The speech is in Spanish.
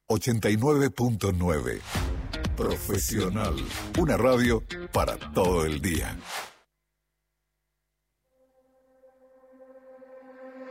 89.9. Profesional. Una radio para todo el día.